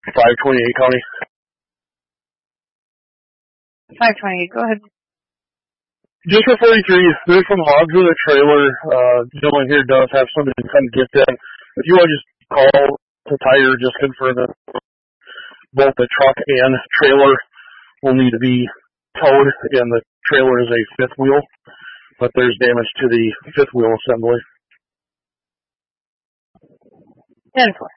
528 County. 528, go ahead. Just for 43, there's some hogs in the trailer. Gentleman here does have somebody to come get them. If you want to just call the tire, just confirm that both the truck and trailer will need to be towed, and the trailer is a fifth wheel, but there's damage to the fifth wheel assembly. 10-4.